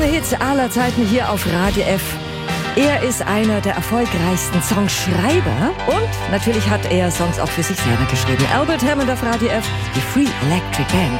größten Hits aller Zeiten hier auf Radio F. Er ist einer der erfolgreichsten Songschreiber und natürlich hat er Songs auch für sich selber geschrieben. Albert Hammond auf Radio F, die Free Electric Band.